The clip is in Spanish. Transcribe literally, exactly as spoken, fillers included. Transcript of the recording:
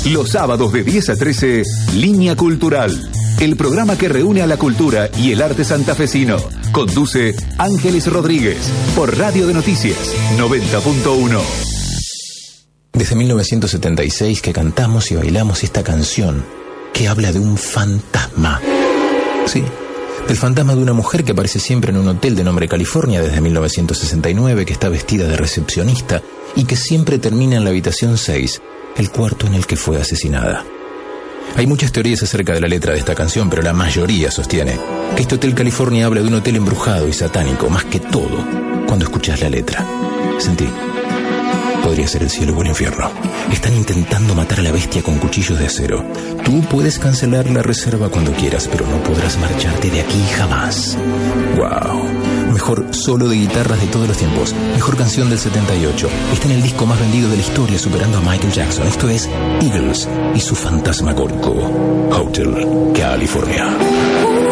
Los sábados de diez a trece, Línea Cultural. El programa que reúne a la cultura y el arte santafesino. Conduce Ángeles Rodríguez por Radio de Noticias noventa punto uno. Desde mil novecientos setenta y seis que cantamos y bailamos esta canción que habla de un fantasma. Sí, del fantasma de una mujer que aparece siempre en un hotel de nombre California desde mil novecientos sesenta y nueve, que está vestida de recepcionista y que siempre termina en la habitación seis, el cuarto en el que fue asesinada. Hay muchas teorías acerca de la letra de esta canción, pero la mayoría sostiene que este Hotel California habla de un hotel embrujado y satánico, más que todo cuando escuchas la letra. Sentí. Podría ser el cielo o el infierno. Están intentando matar a la bestia con cuchillos de acero. Tú puedes cancelar la reserva cuando quieras, pero no podrás marcharte de aquí jamás. ¡Wow! Mejor solo de guitarras de todos los tiempos. Mejor canción del setenta y ocho. Está en el disco más vendido de la historia, superando a Michael Jackson. Esto es Eagles y su fantasmagórico Hotel California.